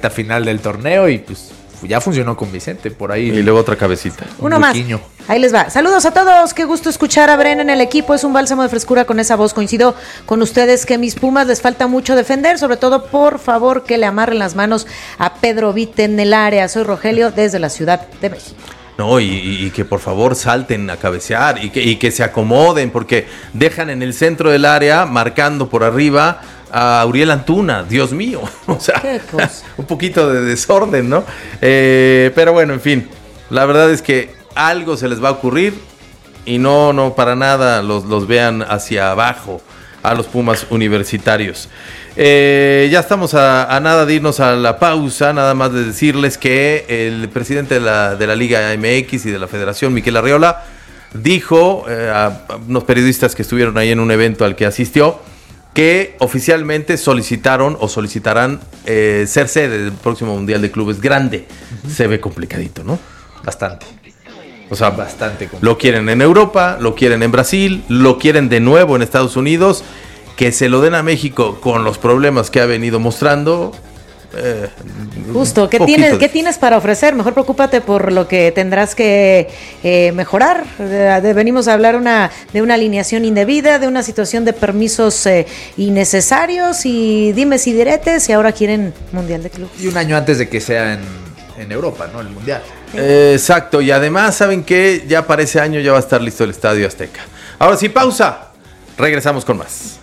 recta final del torneo y pues ya funcionó con Vicente por ahí. Y luego otra cabecita. Uno más. Ahí les va. Saludos a todos. Qué gusto escuchar a Bren en el equipo. Es un bálsamo de frescura con esa voz. Coincido con ustedes que mis Pumas les falta mucho defender. Sobre todo, por favor, que le amarren las manos a Pedro Vite en el área. Soy Rogelio desde la Ciudad de México. No, y que por favor salten a cabecear y que se acomoden, porque dejan en el centro del área, marcando por arriba a Uriel Antuna. Dios mío, o sea, un poquito de desorden, ¿no? Pero bueno, en fin, la verdad es que algo se les va a ocurrir y no para nada los vean hacia abajo a los Pumas universitarios. Ya estamos a nada de irnos a la pausa, nada más de decirles que el presidente de la Liga MX y de la Federación, Miquel Arriola, dijo a unos periodistas que estuvieron ahí en un evento al que asistió, que oficialmente solicitarán ser sede del próximo Mundial de Clubes grande. Se ve complicadito, ¿no? Bastante. O sea, bastante complicado. Lo quieren en Europa, lo quieren en Brasil, lo quieren de nuevo en Estados Unidos. Que se lo den a México con los problemas que ha venido mostrando. Justo, ¿qué tienes para ofrecer? Mejor preocúpate por lo que tendrás que mejorar. Venimos a hablar de una alineación indebida, de una situación de permisos innecesarios y dimes y diretes, y ahora quieren Mundial de Clubes. Y un año antes de que sea en Europa, ¿no? El Mundial. Exacto, y además, ¿saben qué? Ya para ese año ya va a estar listo el Estadio Azteca. Ahora sí, pausa. Regresamos con más.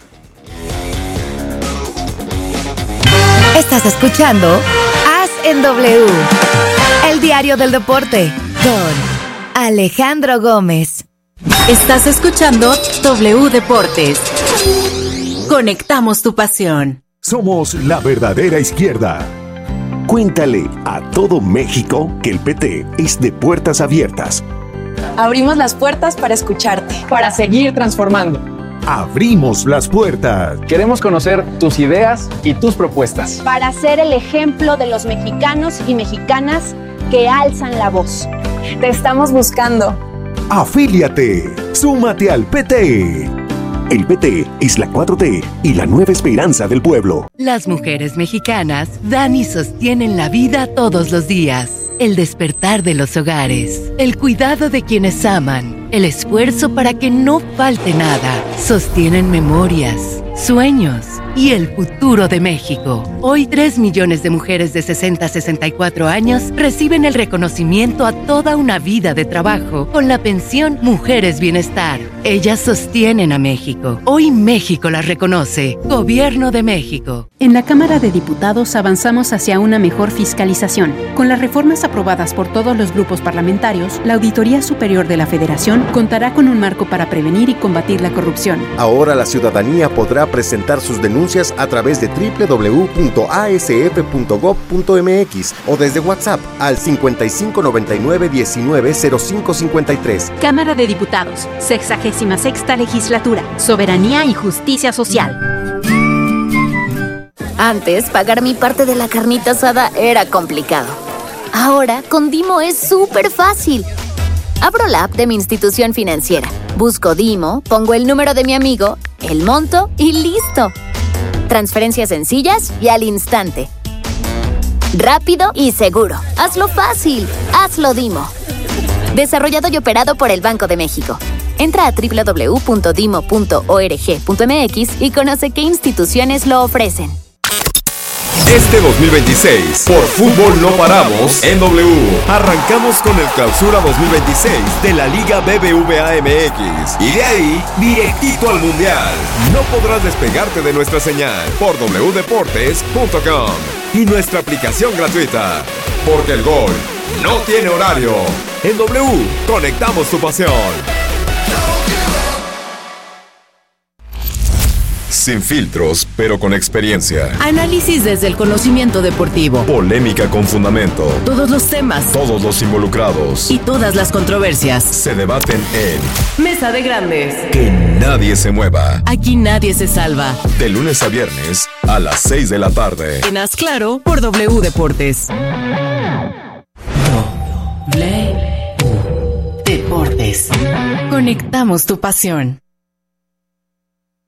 Estás escuchando As en W, el diario del deporte, con Alejandro Gómez. Estás escuchando W Deportes. Conectamos tu pasión. Somos la verdadera izquierda. Cuéntale a todo México que el PT es de puertas abiertas. Abrimos las puertas para escucharte, para seguir transformando. Abrimos las puertas. Queremos conocer tus ideas y tus propuestas. Para ser el ejemplo de los mexicanos y mexicanas que alzan la voz. Te estamos buscando. Afíliate. Súmate al PT. El PT es la 4T y la nueva esperanza del pueblo. Las mujeres mexicanas dan y sostienen la vida todos los días. El despertar de los hogares, el cuidado de quienes aman, el esfuerzo para que no falte nada. Sostienen memorias, sueños y el futuro de México. Hoy 3 millones de mujeres de 60 a 64 años reciben el reconocimiento a toda una vida de trabajo con la pensión Mujeres Bienestar. Ellas sostienen a México. Hoy México las reconoce. Gobierno de México. En la Cámara de Diputados avanzamos hacia una mejor fiscalización. Con las reformas aprobadas por todos los grupos parlamentarios, la Auditoría Superior de la Federación contará con un marco para prevenir y combatir la corrupción. Ahora la ciudadanía podrá presentar sus denuncias a través de www.asf.gov.mx o desde WhatsApp al 5599-190553. Cámara de Diputados, 66ª Legislatura, Soberanía y Justicia Social. Antes, pagar mi parte de la carnita asada era complicado. Ahora, con Dimo es súper fácil. Abro la app de mi institución financiera, busco Dimo, pongo el número de mi amigo, el monto y listo. Transferencias sencillas y al instante. Rápido y seguro. Hazlo fácil. Hazlo Dimo. Desarrollado y operado por el Banco de México. Entra a www.dimo.org.mx y conoce qué instituciones lo ofrecen. Este 2026, por fútbol no paramos en W. Arrancamos con el Clausura 2026 de la Liga BBVA MX. Y de ahí, directito al Mundial. No podrás despegarte de nuestra señal por wdeportes.com y nuestra aplicación gratuita. Porque el gol no tiene horario. En W, conectamos tu pasión. Sin filtros, pero con experiencia. Análisis desde el conocimiento deportivo. Polémica con fundamento. Todos los temas. Todos los involucrados. Y todas las controversias. Se debaten en Mesa de Grandes. Que nadie se mueva. Aquí nadie se salva. De lunes a viernes a las 6 de la tarde. En Haz Claro por W Deportes. W Deportes. Conectamos tu pasión.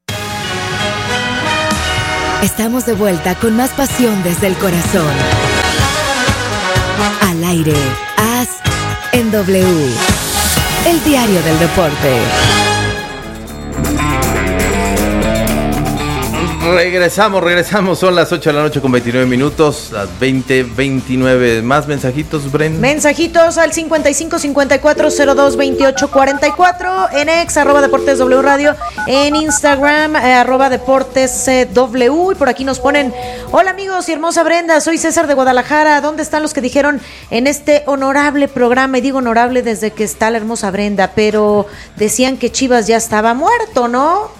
Estamos de vuelta con más pasión desde el corazón. aire. Haz en W. El diario del deporte. Regresamos, son las 8 de la noche con 29 minutos, las 20:29. ¿Más mensajitos, Bren? Mensajitos al 55-54-02-28-44, en ex, @Deportes W Radio, en Instagram, @Deportes W, y por aquí nos ponen: hola amigos y hermosa Brenda, soy César de Guadalajara, ¿dónde están los que dijeron en este honorable programa? Y digo honorable desde que está la hermosa Brenda, pero decían que Chivas ya estaba muerto, ¿no?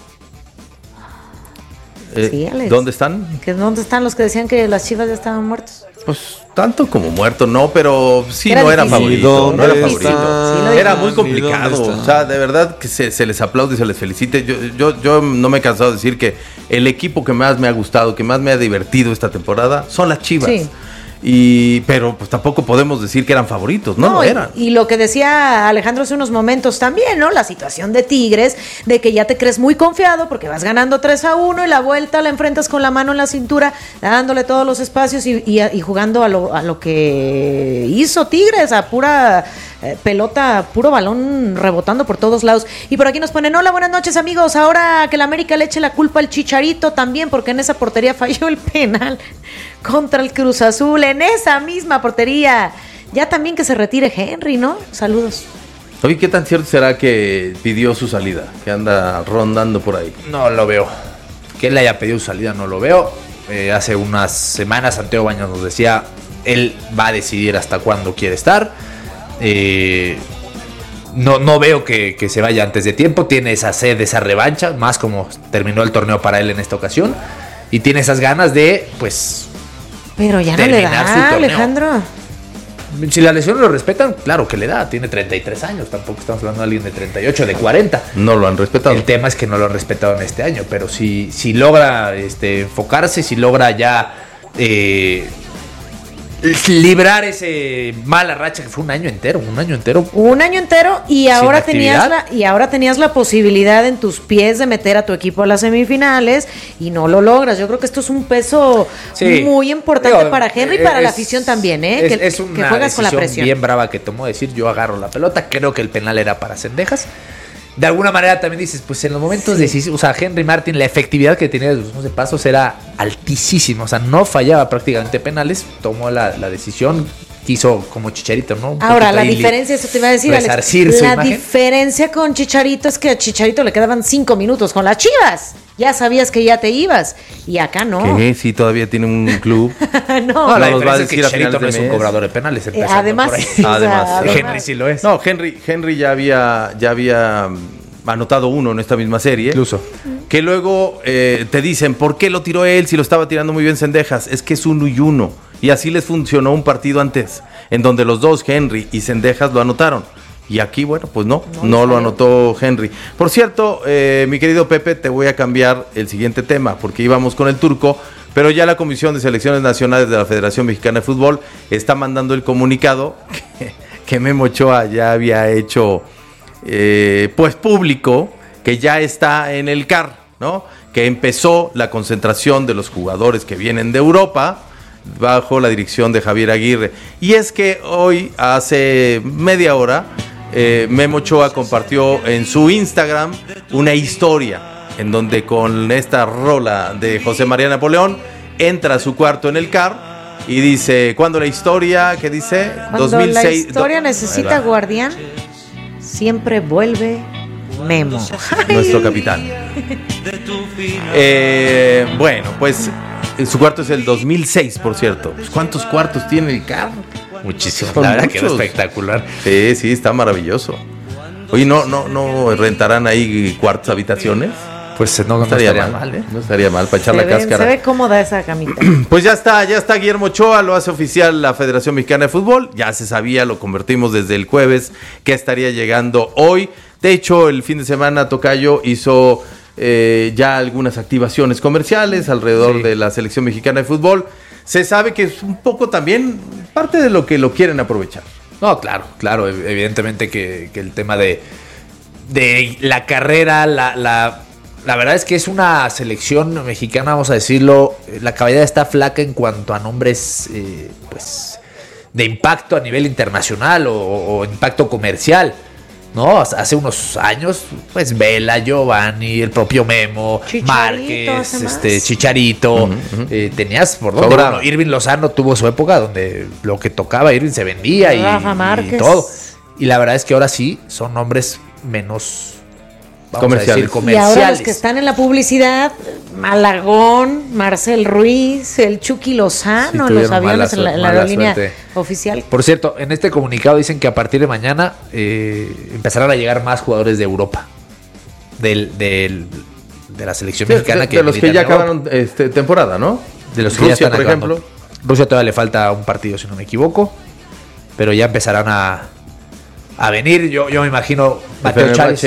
Sí, Alex. ¿Dónde están? ¿Dónde están los que decían que las Chivas ya estaban muertos? Pues tanto como muerto, no, pero sí, era no era difícil. favorito. No era Difícil. favorito. Sí, era muy complicado. O sea, de verdad que se les aplaude y se les felicite. Yo no me he cansado de decir que el equipo que más me ha gustado, que más me ha divertido esta temporada, son las Chivas. Sí. Pero pues tampoco podemos decir que eran favoritos, no lo eran. Y lo que decía Alejandro hace unos momentos también, ¿no? La situación de Tigres, de que ya te crees muy confiado porque vas ganando 3-1 y la vuelta la enfrentas con la mano en la cintura, dándole todos los espacios y jugando a lo que hizo Tigres, a pura pelota, puro balón rebotando por todos lados. Y por aquí nos ponen: hola, buenas noches amigos, ahora que la América le eche la culpa al Chicharito también, porque en esa portería falló el penal contra el Cruz Azul, en esa misma portería. Ya también que se retire Henry, ¿no? Saludos. Oye, ¿qué tan cierto será que pidió su salida? Que anda rondando por ahí. No lo veo. Que él haya pedido su salida, no lo veo. Hace unas semanas Santiago Baños nos decía, él va a decidir hasta cuándo quiere estar. No veo que se vaya antes de tiempo. Tiene esa sed, esa revancha, más como terminó el torneo para él en esta ocasión. Y tiene esas ganas de, pues... Pero ya no le da, Alejandro. Si las lesiones lo respetan, claro que le da. Tiene 33 años, tampoco estamos hablando de alguien de 38, de 40. No lo han respetado. El tema es que no lo han respetado en este año, pero si logra enfocarse, si logra ya librar ese mala racha que fue un año entero y ahora tenías la posibilidad en tus pies de meter a tu equipo a las semifinales y no lo logras. Yo creo que esto es un peso muy importante para Henry y para la afición también, es que una juegas con la presión bien brava que tomó, decir yo agarro la pelota. Creo que el penal era para Cendejas. De alguna manera también dices, pues en los momentos decisivos, o sea, Henry Martin, la efectividad que tenía de los 11 pasos era altísima, o sea, no fallaba prácticamente penales, tomó la decisión, quiso como Chicharito, ¿no? Ahora, la diferencia, eso te iba a decir, Alex, la diferencia con Chicharito es que a Chicharito le quedaban 5 minutos con las Chivas. Ya sabías que ya te ibas. Y acá no. ¿Qué? Sí, todavía tiene un club. no, la diferencia es que Chicharito no es un cobrador de penales. Además, Henry sí lo es. No, Henry ya había anotado uno en esta misma serie. Incluso. Que luego te dicen, ¿por qué lo tiró él si lo estaba tirando muy bien Cendejas? Es que es 1-1. Y así les funcionó un partido antes, en donde los dos, Henry y Cendejas, lo anotaron. Y aquí, bueno, pues no lo anotó Henry. Por cierto, mi querido Pepe, te voy a cambiar el siguiente tema, porque íbamos con el turco, pero ya la Comisión de Selecciones Nacionales de la Federación Mexicana de Fútbol está mandando el comunicado que Memo Ochoa ya había hecho pues público, que ya está en el CAR, ¿no? Que empezó la concentración de los jugadores que vienen de Europa bajo la dirección de Javier Aguirre. Y es que hoy, hace media hora, Memo Ochoa compartió en su Instagram una historia en donde con esta rola de José María Napoleón entra a su cuarto en el CAR y dice, ¿cuándo la historia? ¿Qué dice? Cuando 2006, la historia necesita guardián, siempre vuelve Memo. Nuestro capitán. Bueno, pues su cuarto es el 2006, por cierto. ¿Cuántos cuartos tiene el CAR? Muchísimos. La verdad que es espectacular. Sí, está maravilloso. Oye, ¿no rentarán ahí cuartos, habitaciones? Pues no estaría mal, ¿eh? No estaría mal para echar la cáscara. Se ve cómoda esa camita. Pues ya está Guillermo Ochoa, lo hace oficial la Federación Mexicana de Fútbol. Ya se sabía, lo convertimos desde el jueves, que estaría llegando hoy. De hecho, el fin de semana Tocayo hizo ya algunas activaciones comerciales alrededor de la Selección Mexicana de Fútbol. Se sabe que es un poco también parte de lo que lo quieren aprovechar. No, claro, evidentemente que el tema de la carrera, la verdad es que es una selección mexicana, vamos a decirlo, la caballería está flaca en cuanto a nombres, pues, impacto a nivel internacional o impacto comercial, ¿no? Hace unos años, pues Vela, Giovanni, el propio Memo, Márquez, Chicharito, tenías por dónde. Bueno, Irving Lozano tuvo su época donde lo que tocaba Irving se vendía y todo. Y la verdad es que ahora sí son nombres menos comerciales. Y ahora los que están en la publicidad, Malagón, Marcel Ruiz, el Chucky Lozano, los aviones en la aerolínea oficial. Por cierto, en este comunicado dicen que a partir de mañana empezarán a llegar más jugadores de Europa, de la selección mexicana. De los que ya acabaron temporada, ¿no? De los que Rusia, ya están por ejemplo. Rusia todavía le falta un partido, si no me equivoco, pero ya empezarán a venir. Yo me imagino Mateo Chávez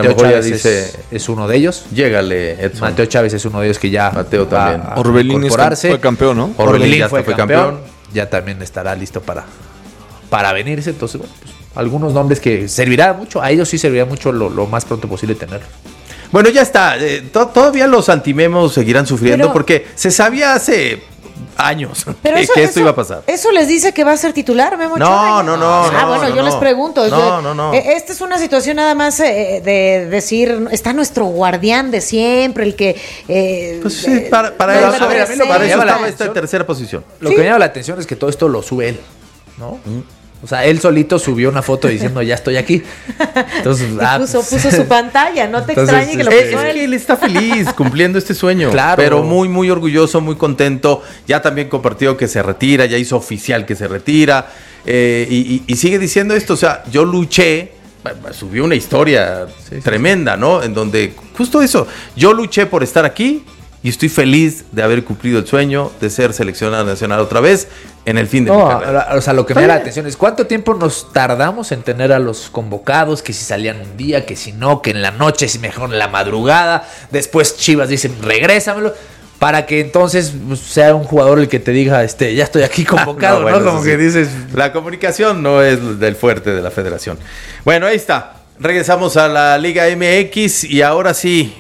es uno de ellos. Llégale, Edson. Mateo Chávez es uno de ellos que ya Mateo también. Orbelín fue campeón, ¿no? Orbelín fue campeón. Ya también estará listo para venirse. Entonces, bueno, pues, algunos nombres que servirá mucho. A ellos sí servirá mucho lo más pronto posible tenerlos. Bueno, ya está. Todavía los antimemos seguirán sufriendo porque se sabía hace años que esto iba a pasar. ¿Eso les dice que va a ser titular, Memo Ochoa? No. Yo les pregunto. No. Esta es una situación nada más de decir, está nuestro guardián de siempre, el que... pues sí, para eso estaba esta tercera posición. Lo que me llama la atención es que todo esto lo sube él, ¿no? O sea, él solito subió una foto diciendo, ya estoy aquí. Entonces, puso su pantalla, no te extrañe que lo puso él. Él está feliz cumpliendo este sueño. Claro. Pero muy, muy orgulloso, muy contento. Ya también compartió que se retira, ya hizo oficial que se retira. Y sigue diciendo esto, o sea, yo luché, subió una historia tremenda, ¿no? En donde, justo eso, yo luché por estar aquí y estoy feliz de haber cumplido el sueño de ser seleccionado nacional otra vez en el fin de mi carrera. O sea, lo que me da la atención es cuánto tiempo nos tardamos en tener a los convocados, que si salían un día, que si no, que en la noche, si mejor en la madrugada. Después Chivas dice, regrésamelo, para que entonces sea un jugador el que te diga, ya estoy aquí convocado, ¿no? Como que dices... La comunicación no es del fuerte de la federación. Bueno, ahí está. Regresamos a la Liga MX y ahora sí,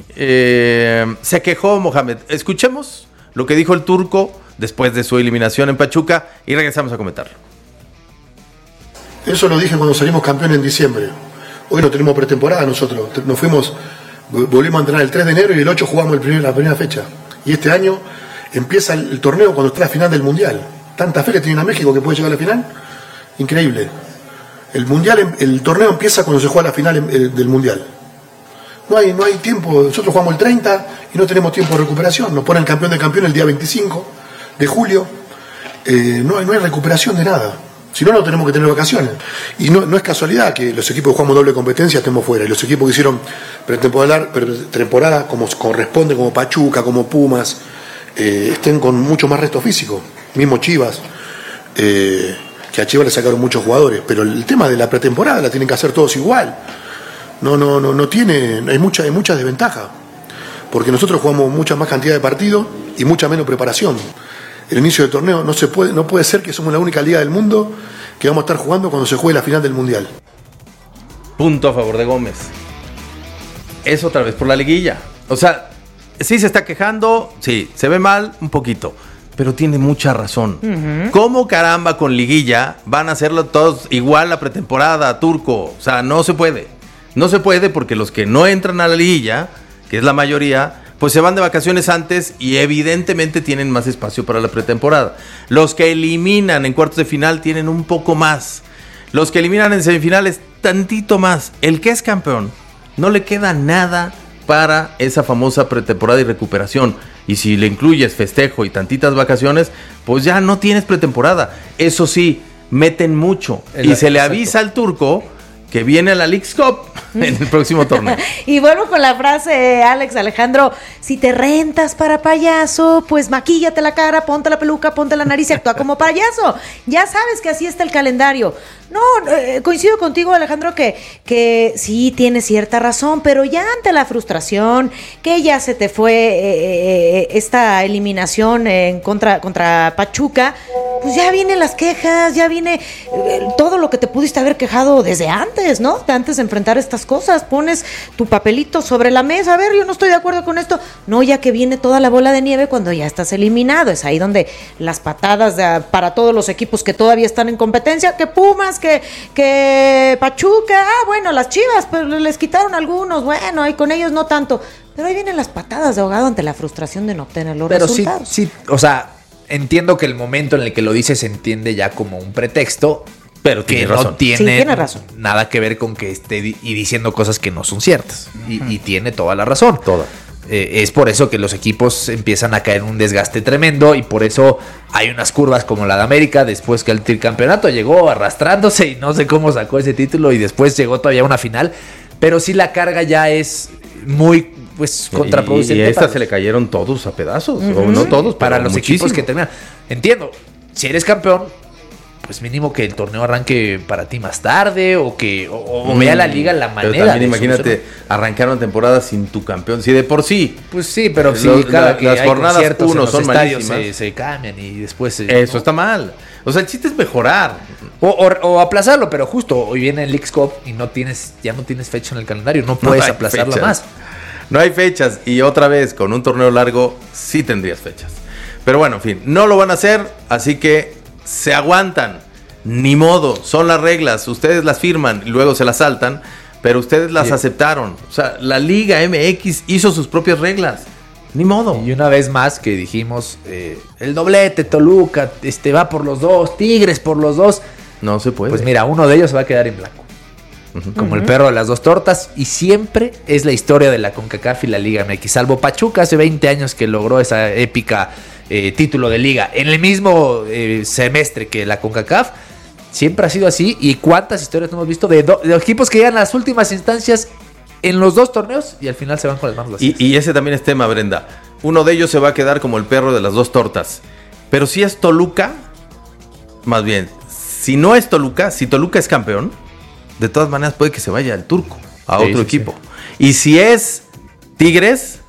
se quejó Mohamed. Escuchemos lo que dijo el turco después de su eliminación en Pachuca y regresamos a comentarlo. Eso lo dije cuando salimos campeón en diciembre. Hoy no tenemos pretemporada nosotros. Nos volvimos a entrenar el 3 de enero y el 8 jugamos la primera fecha. Y este año empieza el torneo cuando está la final del Mundial. Tanta fe le tienen a México que puede llegar a la final. Increíble. El torneo empieza cuando se juega la final del Mundial. No hay tiempo. Nosotros jugamos el 30 y no tenemos tiempo de recuperación. Nos ponen campeón de campeón el día 25 de julio. No hay recuperación de nada. Si no, no tenemos que tener vacaciones. Y no es casualidad que los equipos que jugamos doble competencia estemos fuera. Y los equipos que hicieron pretemporada como corresponde, como Pachuca, como Pumas, estén con mucho más resto físico. Mismo Chivas. Que a Chivas le sacaron muchos jugadores, pero el tema de la pretemporada la tienen que hacer todos igual. Hay mucha desventaja, porque nosotros jugamos mucha más cantidad de partidos y mucha menos preparación. El inicio del torneo no puede ser que somos la única liga del mundo que vamos a estar jugando cuando se juegue la final del Mundial. Punto a favor de Gómez. Es otra vez por la liguilla. O sea, sí se está quejando, sí, se ve mal un poquito, pero tiene mucha razón. ¿Cómo caramba con liguilla van a hacerlo todos igual la pretemporada, turco? O sea, no se puede. No se puede porque los que no entran a la liguilla, que es la mayoría, pues se van de vacaciones antes y evidentemente tienen más espacio para la pretemporada. Los que eliminan en cuartos de final tienen un poco más. Los que eliminan en semifinales, tantito más. El que es campeón, no le queda nada para esa famosa pretemporada y recuperación. Y si le incluyes festejo y tantitas vacaciones, pues ya no tienes pretemporada. Eso sí, meten mucho. Y se le avisa al turco que viene a la Leagues Cup en el próximo torneo. Y vuelvo con la frase, Alex Alejandro, si te rentas para payaso, pues maquíllate la cara, ponte la peluca, ponte la nariz y actúa como payaso. Ya sabes que así está el calendario. No, coincido contigo, Alejandro, que sí tienes cierta razón, pero ya ante la frustración, que ya se te fue esta eliminación contra Pachuca, pues ya vienen las quejas, ya viene todo lo que te pudiste haber quejado desde antes, ¿no? Antes de enfrentar estas cosas, pones tu papelito sobre la mesa, a ver, yo no estoy de acuerdo con esto. No, ya que viene toda la bola de nieve cuando ya estás eliminado. Es ahí donde las patadas para todos los equipos que todavía están en competencia, que Pumas, que Pachuca, bueno, las Chivas, pues les quitaron algunos, bueno, y con ellos no tanto. Pero ahí vienen las patadas de ahogado ante la frustración de no obtener los resultados. Sí, o sea, entiendo que el momento en el que lo dices se entiende ya como un pretexto, pero que no tiene nada que ver con que esté diciendo cosas que no son ciertas. Y tiene toda la razón. Toda. Es por eso que los equipos empiezan a caer en un desgaste tremendo y por eso hay unas curvas como la de América, después que el tricampeonato llegó arrastrándose y no sé cómo sacó ese título y después llegó todavía a una final, pero sí la carga ya es muy contraproducente. Y a esta se le cayeron todos a pedazos, o no todos, para los equipos que terminan. Entiendo, si eres campeón, pues mínimo que el torneo arranque para ti más tarde o vea la liga la manera. Pero también imagínate, arrancar una temporada sin tu campeón. Si de por sí. Pues sí, pero si las jornadas 1 son malísimas. Se cambian y después. Eso está mal. O sea, el chiste es mejorar. O aplazarlo, pero justo hoy viene el Leagues Cup y ya no tienes fecha en el calendario. No puedes aplazarlo más. No hay fechas y otra vez con un torneo largo sí tendrías fechas. Pero bueno, en fin, no lo van a hacer, así que se aguantan. Ni modo, son las reglas, ustedes las firman y luego se las saltan, pero ustedes las aceptaron. O sea, la Liga MX hizo sus propias reglas. Ni modo. Y una vez más que dijimos, el doblete, Toluca, va por los dos, Tigres por los dos. No se puede. Pues mira, uno de ellos se va a quedar en blanco. Como el perro de las dos tortas, y siempre es la historia de la CONCACAF y la Liga MX, salvo Pachuca hace 20 años que logró esa épica título de liga en el mismo semestre que la CONCACAF. Siempre ha sido así, y cuántas historias hemos visto de equipos que llegan a las últimas instancias en los dos torneos y al final se van con las manos vacías. Y ese también es tema, Brenda. Uno de ellos se va a quedar como el perro de las dos tortas, pero si es Toluca, más bien, si no es Toluca, si Toluca es campeón, de todas maneras puede que se vaya al turco, a otro equipo. Sí. Y si es Tigres,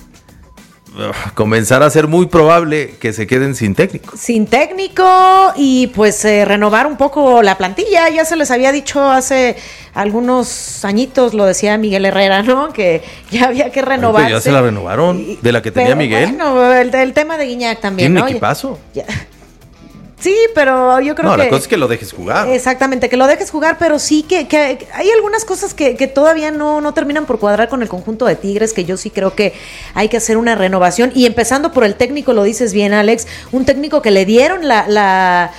comenzará a ser muy probable que se queden sin técnico. Sin técnico y pues renovar un poco la plantilla. Ya se les había dicho hace algunos añitos, lo decía Miguel Herrera, ¿no? Que ya había que renovarse. Ya se la renovaron, de la que tenía Miguel. Bueno, el tema de Guiñac también, ¿no? ¿Tiene un equipazo? Sí, pero yo creo que... No, la cosa es que lo dejes jugar. Exactamente, que lo dejes jugar, pero sí que hay algunas cosas que todavía no terminan por cuadrar con el conjunto de Tigres, que yo sí creo que hay que hacer una renovación. Y empezando por el técnico, lo dices bien, Alex, un técnico que le dieron la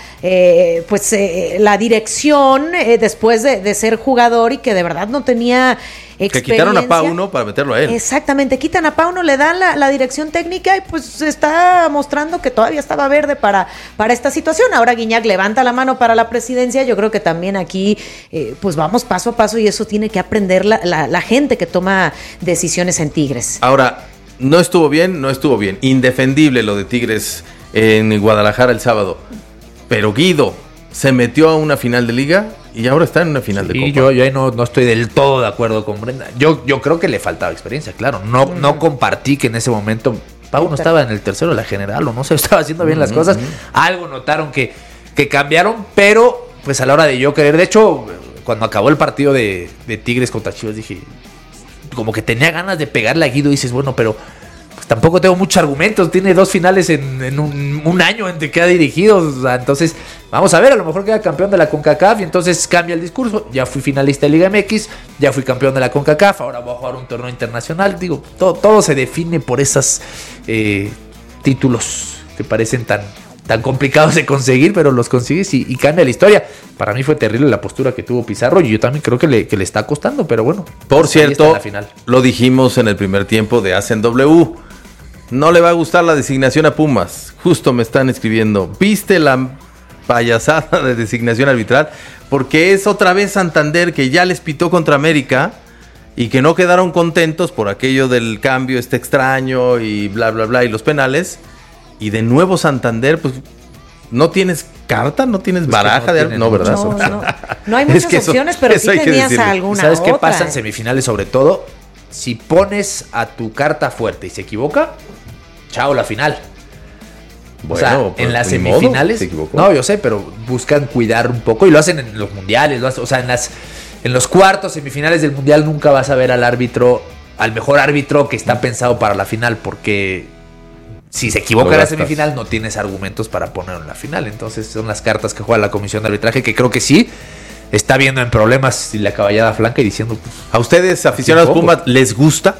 dirección después de ser jugador y que de verdad no tenía... Que quitaron a Pauno para meterlo a él. Exactamente, quitan a Pauno, le dan la dirección técnica y pues está mostrando que todavía estaba verde para esta situación. Ahora Guiñac levanta la mano para la presidencia. Yo creo que también aquí pues vamos paso a paso y eso tiene que aprender la gente que toma decisiones en Tigres. Ahora, no estuvo bien. Indefendible lo de Tigres en Guadalajara el sábado. Pero Guido se metió a una final de liga y ahora está en una final de Copa. Y yo ahí no estoy del todo de acuerdo con Brenda. Yo creo que le faltaba experiencia, claro. No compartí que en ese momento Pau no estaba en el tercero de la general o no se estaba haciendo bien las cosas. Algo notaron que cambiaron, pero pues a la hora de yo querer. De hecho, cuando acabó el partido de Tigres contra Chivas dije, como que tenía ganas de pegarle a Guido y dices, bueno, pero pues tampoco tengo muchos argumentos. Tiene 2 finales en un año entre que ha dirigido. O sea, entonces, vamos a ver, a lo mejor queda campeón de la CONCACAF y entonces cambia el discurso. Ya fui finalista de Liga MX, ya fui campeón de la CONCACAF, ahora voy a jugar un torneo internacional. Digo, todo se define por esos títulos que parecen tan complicados de conseguir, pero los consigues y cambia la historia. Para mí fue terrible la postura que tuvo Pizarro y yo también creo que le está costando, pero bueno. Por cierto, lo dijimos en el primer tiempo de Hacen W. No le va a gustar la designación a Pumas. Justo me están escribiendo. ¿Viste la payasada de designación arbitral? Porque es otra vez Santander que ya les pitó contra América y que no quedaron contentos por aquello del cambio extraño y bla, bla, bla, y los penales. Y de nuevo Santander, pues, ¿no tienes carta? ¿No tienes baraja de algo? No, ¿verdad? No hay muchas opciones, pero sí tenías alguna. ¿Sabes qué pasa en semifinales sobre todo? Si pones a tu carta fuerte y se equivoca, chao la final. Bueno, o sea, en las semifinales, no, yo sé, pero buscan cuidar un poco y lo hacen en los mundiales, o sea, en los cuartos, semifinales del mundial nunca vas a ver al mejor árbitro que está pensado para la final, porque si se equivoca en la semifinal no tienes argumentos para ponerlo en la final. Entonces son las cartas que juega la comisión de arbitraje, que creo que sí está viendo en problemas y la caballada flanca y diciendo, pues, ¿a ustedes, aficionados Pumas, les gusta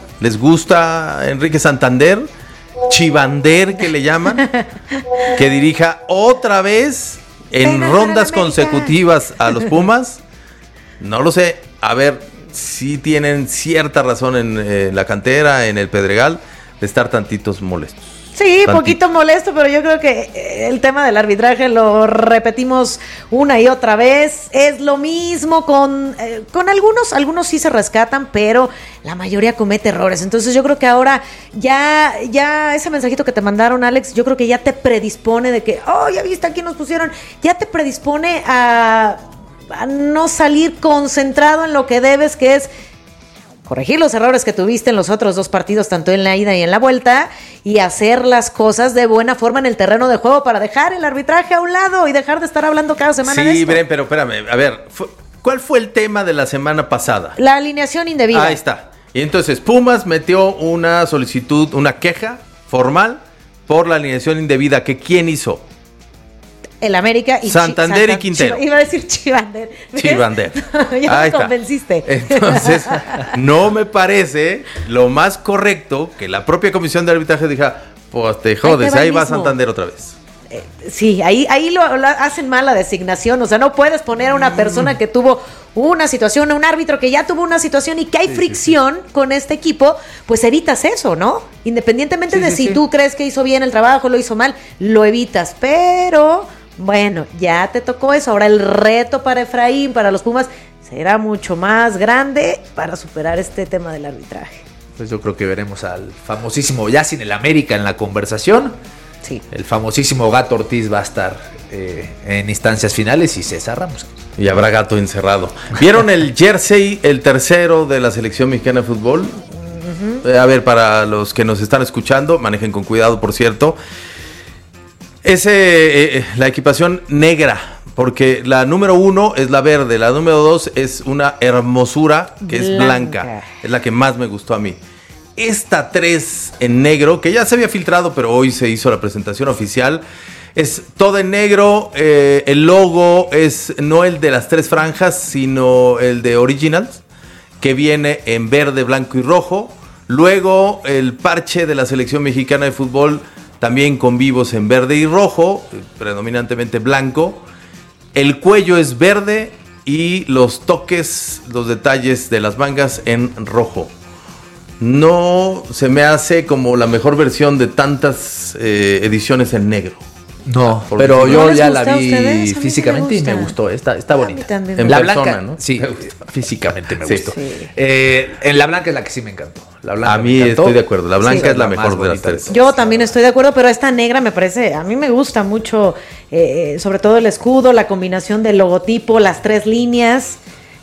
Enrique Santander, Chivander que le llaman, que dirija otra vez en rondas consecutivas a los Pumas? No lo sé. A ver, si tienen cierta razón en la cantera, en el Pedregal, de estar tantitos molestos. Sí, poquito molesto, pero yo creo que el tema del arbitraje lo repetimos una y otra vez. Es lo mismo con algunos sí se rescatan, pero la mayoría comete errores. Entonces yo creo que ahora ya ese mensajito que te mandaron, Alex, yo creo que ya te predispone de que, ya viste, aquí nos pusieron, ya te predispone a no salir concentrado en lo que debes, que es corregir los errores que tuviste en los otros dos partidos, tanto en la ida y en la vuelta, y hacer las cosas de buena forma en el terreno de juego para dejar el arbitraje a un lado y dejar de estar hablando cada semana de esto. Sí, Bren, pero espérame, a ver, ¿cuál fue el tema de la semana pasada? La alineación indebida. Ahí está. Y entonces Pumas metió una solicitud, una queja formal por la alineación indebida, que ¿quién hizo? El América y Santander y Quintero. Iba a decir Chivander. Chivander. Ya me convenciste. Entonces, no me parece lo más correcto que la propia comisión de arbitraje diga, pues te jodes, ahí va Santander otra vez. Sí, ahí lo hacen mal la designación. O sea, no puedes poner a una persona que tuvo una situación, a un árbitro que ya tuvo una situación y que hay fricción con este equipo, pues evitas eso, ¿no? Independientemente de si tú crees que hizo bien el trabajo, lo hizo mal, lo evitas. Pero bueno, ya te tocó eso. Ahora el reto para Efraín, para los Pumas, será mucho más grande para superar este tema del arbitraje. Pues yo creo que veremos al famosísimo, ya sin el América en la conversación. Sí. El famosísimo Gato Ortiz va a estar en instancias finales y César Ramos. Y habrá gato encerrado. ¿Vieron el jersey, el tercero de la selección mexicana de fútbol? A ver, para los que nos están escuchando, manejen con cuidado, por cierto. La equipación negra, porque la número 1 es la verde, la número 2 es una hermosura que es blanca. Es la que más me gustó a mí. Esta 3 en negro, que ya se había filtrado, pero hoy se hizo la presentación oficial, es toda en negro. El logo es no el de las 3 franjas, sino el de Originals, que viene en verde, blanco y rojo. Luego el parche de la selección mexicana de fútbol, también con vivos en verde y rojo, predominantemente blanco. El cuello es verde y los toques, los detalles de las mangas en rojo. No se me hace como la mejor versión de tantas ediciones en negro. No, pero yo ya la vi físicamente y me gustó. Está bonita. En la persona, blanca, ¿no? Sí, físicamente me gustó. Sí. En la blanca es la que sí me encantó. La blanca a mí estoy de acuerdo. La blanca es la mejor de las 3. Yo también estoy de acuerdo, pero esta negra me parece, a mí me gusta mucho, sobre todo el escudo, la combinación del logotipo, las 3 líneas.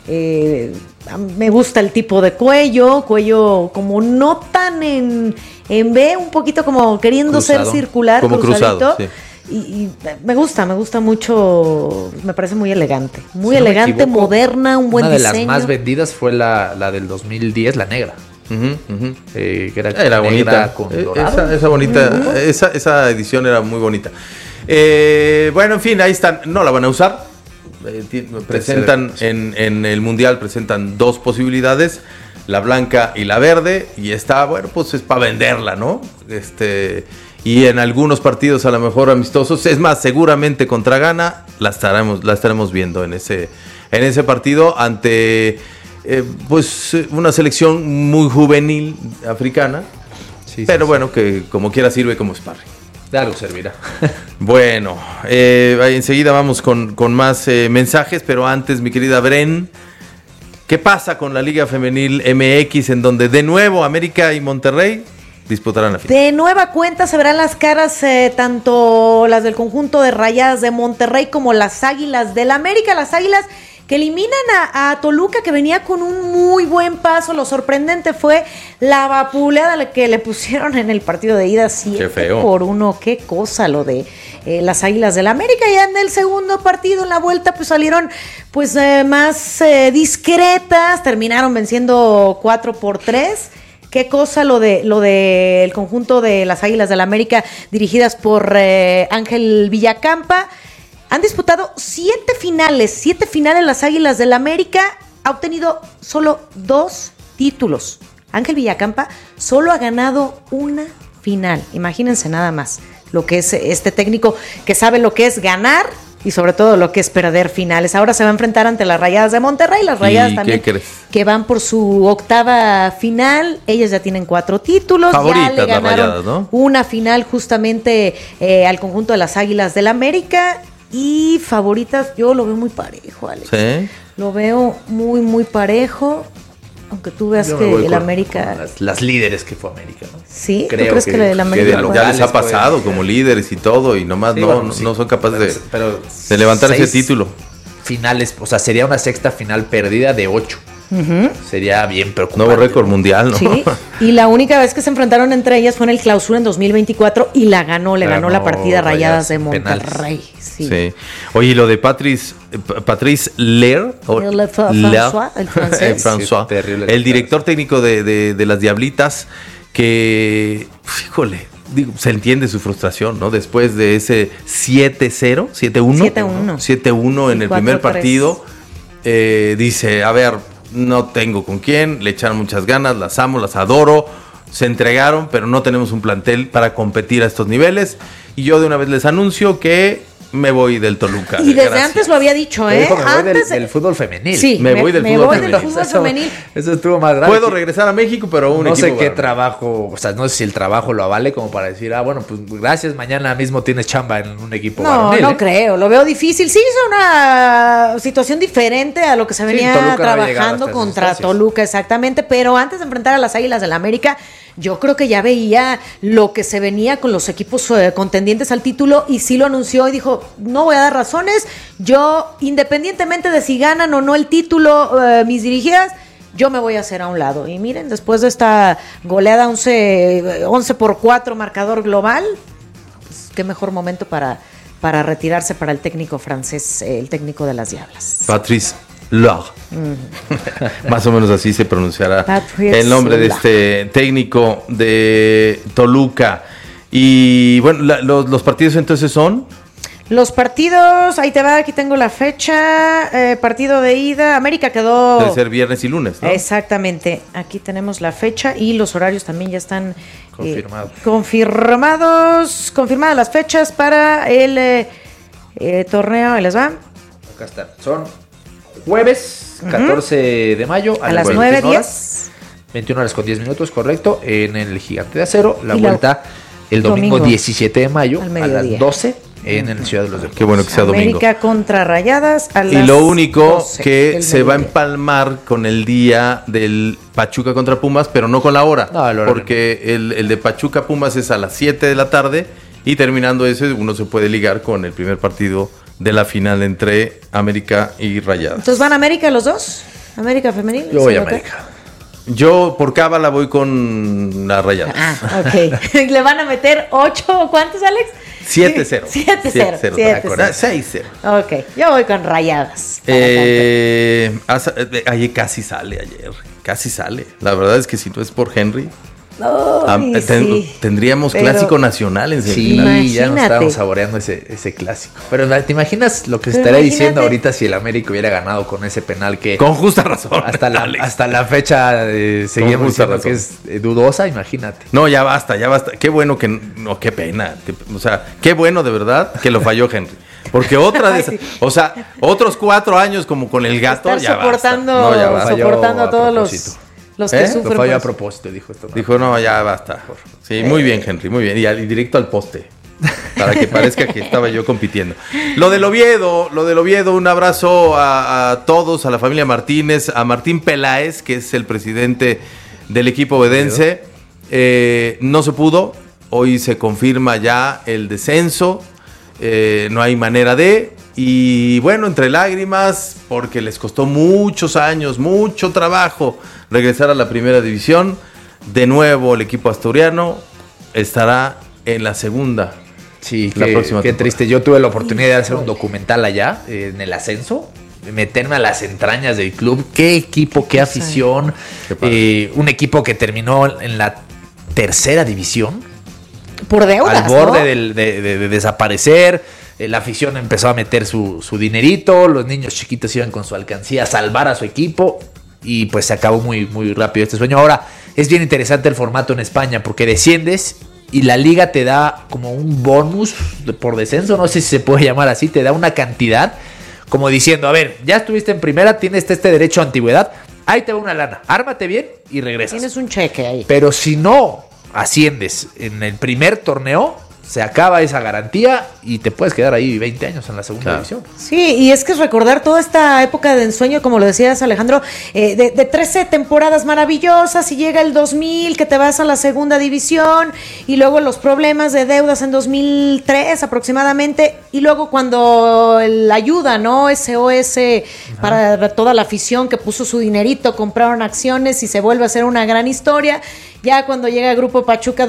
Me gusta el tipo de cuello como no tan en B, un poquito como queriendo ser circular, como cruzado, sí. Y me gusta mucho, me parece muy elegante, elegante, moderna, un buen diseño. Una de las más vendidas fue la del 2010, la negra. Que era bonita, con dorado. Esa bonita, esa edición era muy bonita. Bueno, en fin, ahí están. No la van a usar. Presentan en el mundial, presentan 2 posibilidades, la blanca y la verde, y está, bueno, pues es para venderla, ¿no? Y en algunos partidos a lo mejor amistosos, es más, seguramente contra Ghana la estaremos viendo en ese partido ante pues una selección muy juvenil africana, pero bueno, que como quiera sirve como sparring. De algo servirá. Bueno, enseguida vamos con más mensajes, pero antes, mi querida Bren, ¿qué pasa con la Liga Femenil MX, en donde de nuevo América y Monterrey disputarán la final? De nueva cuenta se verán las caras, tanto las del conjunto de Rayadas de Monterrey como las Águilas del América. Las Águilas que eliminan a Toluca, que venía con un muy buen paso. Lo sorprendente fue la vapuleada que le pusieron en el partido de ida, 7-1. Qué cosa lo de las Águilas del América. Ya en el segundo partido, en la vuelta, pues salieron pues más discretas, terminaron venciendo 4-3. Qué cosa lo de el conjunto de las Águilas del América, dirigidas por Ángel Villacampa. Han disputado 7 finales las Águilas del América. Ha obtenido solo 2 títulos. Ángel Villacampa solo ha ganado una final. Imagínense nada más lo que es este técnico, que sabe lo que es ganar y sobre todo lo que es perder finales. Ahora se va a enfrentar ante las Rayadas de Monterrey, las Rayadas también, que van por su 8ª final. Ellas ya tienen 4 títulos, favoritas, ya le ganaron Rayadas, ¿no? Una final justamente al conjunto de las Águilas del América. Y favoritas, yo lo veo muy parejo, Alex. ¿Sí? Lo veo muy, muy parejo. Aunque tú veas que el América... Las líderes que fue América, ¿no? Sí, ¿tú crees que el América... ya les ha pasado como líderes y todo, y nomás no son capaces de levantar ese título. Finales, o sea, sería una 6ª final perdida de 8. Sería bien preocupante. Nuevo récord mundial, ¿no? Sí, y la única vez que se enfrentaron entre ellas fue en el Clausura en 2024 y le ganó la partida Rayadas de Monterrey. Sí. Oye, lo de Patrice Lair, François, el director técnico de las Diablitas, que, híjole, se entiende su frustración, ¿no? Después de ese 7-0, 7-1 en el primer partido, dice, a ver, no tengo con quién, le echaron muchas ganas, las amo, las adoro, se entregaron, pero no tenemos un plantel para competir a estos niveles, y yo de una vez les anuncio que me voy del Toluca. Y desde antes lo había dicho, ¿eh? Antes del fútbol femenil. Sí, me voy del fútbol femenil. Eso estuvo más grave. Puedo regresar a México, pero no sé qué trabajo, o sea, no sé si el trabajo lo avale como para decir, bueno, pues gracias, mañana mismo tienes chamba en un equipo varonil. No creo, lo veo difícil. Sí, es una situación diferente a lo que se venía trabajando contra Toluca, exactamente, pero antes de enfrentar a las Águilas del América, yo creo que ya veía lo que se venía con los equipos contendientes al título y sí lo anunció y dijo, no voy a dar razones, yo independientemente de si ganan o no el título mis dirigidas, yo me voy a hacer a un lado. Y miren, después de esta goleada 11-4 marcador global, pues qué mejor momento para retirarse para el técnico francés, el técnico de las Diablas. Patrice Lair. Más o menos así se pronunciará el nombre de este técnico de Toluca. Y bueno, los partidos entonces son... Los partidos, ahí te va, aquí tengo la fecha, partido de ida, América quedó... Debe ser viernes y lunes, ¿no? Exactamente, aquí tenemos la fecha y los horarios también ya están confirmadas las fechas para el torneo, ahí les va. Acá están, son jueves 14 de mayo a las 9:10. 21 horas con 10 minutos, correcto, en el Gigante de Acero, la vuelta el domingo 17 de mayo a las 12 en el Ciudad de los Deportes. Qué bueno que sea domingo. América contra Rayadas a las Y lo único 12, que se va a empalmar con el día del Pachuca contra Pumas, pero no con la hora. Porque el de Pachuca Pumas es a las 7 de la tarde y terminando ese uno se puede ligar con el primer partido de la final entre América y Rayadas. Entonces van a América los dos, América femenil. Yo voy a América. Yo por cábala voy con las Rayadas. Ok. ¿Le van a meter 8? ¿Cuántos, Alex? 7-0. 7-0. 6-0. Ok, yo voy con Rayadas. Ayer casi sale ayer. Casi sale. La verdad es que si no es por Henry... tendríamos clásico nacional en semifinal. Sí, ya nos estábamos saboreando ese clásico. Pero ¿te imaginas lo que se estaría diciendo ahorita si el América hubiera ganado con ese penal que... Con justa razón. Hasta la fecha seguimos diciendo que es dudosa, imagínate. No, ya basta. Qué bueno que... No, qué pena. O sea, qué bueno de verdad que lo falló Henry. Porque otros 4 años como con el gato, estar ya soportando, basta. Soportando a todos los que sufren. Lo falló a propósito, dijo esto. Dijo, no, ya basta. Sí, muy bien, Henry, muy bien. Y directo al poste. Para que parezca que estaba yo compitiendo. Lo del Oviedo, un abrazo a todos, a la familia Martínez, a Martín Peláez, que es el presidente del equipo ovedense. No se pudo. Hoy se confirma ya el descenso. No hay manera de. Y bueno, entre lágrimas, porque les costó muchos años, mucho trabajo regresar a la primera división. De nuevo el equipo asturiano estará en la segunda. Sí, qué triste. Yo tuve la oportunidad de hacer un documental allá, en el ascenso, de meterme a las entrañas del club. Qué equipo, qué afición. Un equipo que terminó en la tercera división. Por deudas, al borde, ¿no?, de desaparecer. La afición empezó a meter su dinerito, los niños chiquitos iban con su alcancía a salvar a su equipo y pues se acabó muy, muy rápido este sueño. Ahora, es bien interesante el formato en España porque desciendes y la liga te da como un bonus por descenso, no sé si se puede llamar así, te da una cantidad como diciendo, a ver, ya estuviste en primera, tienes este derecho a antigüedad, ahí te va una lana, ármate bien y regresas. Tienes un cheque ahí. Pero si no asciendes en el primer torneo, se acaba esa garantía y te puedes quedar ahí 20 años en la segunda división. Sí, y es que es recordar toda esta época de ensueño, como lo decías, Alejandro, de 13 temporadas maravillosas y llega el 2000 que te vas a la segunda división y luego los problemas de deudas en 2003 aproximadamente y luego cuando la ayuda, ¿no? SOS para toda la afición que puso su dinerito, compraron acciones y se vuelve a hacer una gran historia. Ya cuando llega el Grupo Pachuca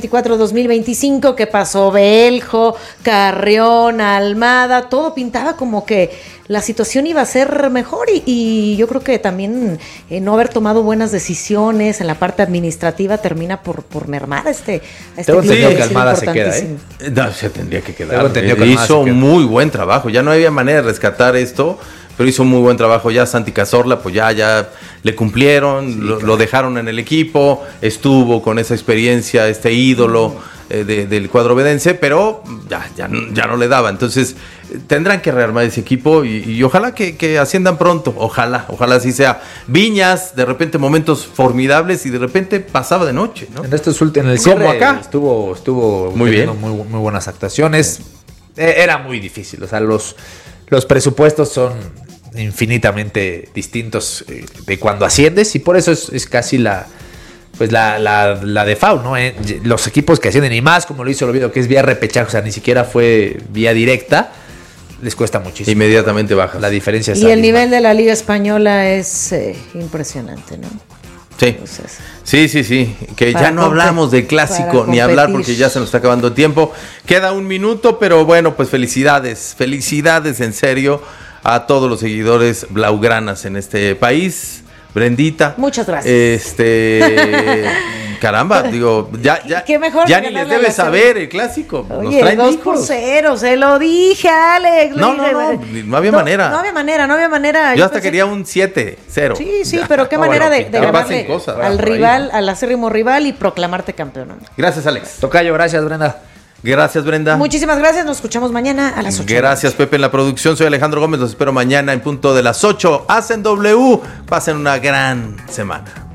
2024-2025, que pasó Beljo, Carrión, Almada, todo pintaba como que la situación iba a ser mejor y yo creo que también no haber tomado buenas decisiones en la parte administrativa termina por mermar este Tengo entendido que Almada se queda, No, se tendría que quedar. Hizo muy buen trabajo, ya no había manera de rescatar esto, pero hizo muy buen trabajo ya. Santi Cazorla, pues ya le cumplieron, lo dejaron en el equipo, estuvo con esa experiencia, este ídolo del cuadro vedense, pero ya no le daba. Entonces tendrán que rearmar ese equipo y ojalá que asciendan pronto, ojalá así sea. Viñas, de repente momentos formidables y de repente pasaba de noche, ¿no? En el cierre acá estuvo muy bien, muy buenas actuaciones. Era muy difícil, o sea, los presupuestos son infinitamente distintos de cuando asciendes y por eso es casi la default, ¿no? Los equipos que ascienden y más como lo hizo el Oviedo, que es vía repechaje, o sea, ni siquiera fue vía directa, les cuesta muchísimo. Inmediatamente baja. La diferencia es y el nivel de la Liga Española es impresionante, ¿no? Sí. Entonces, sí. Que ya no hablamos del clásico ni hablar porque ya se nos está acabando el tiempo. Queda un minuto, pero bueno, pues felicidades en serio a todos los seguidores blaugranas en este país. Brendita. Muchas gracias. Caramba, digo, ya ni les debe saber el clásico. Oye, 2-0, se lo dije, Alex. No había manera. No había manera. Yo hasta quería un 7-0. Sí, pero qué manera de ganarle al rival, al acérrimo rival y proclamarte campeón. Gracias, Alex. Tocayo, gracias, Brenda. Gracias, Brenda. Muchísimas gracias, nos escuchamos mañana a las 8. Gracias, Pepe, en la producción. Soy Alejandro Gómez, los espero mañana en punto de las 8. Hacen W, pasen una gran semana.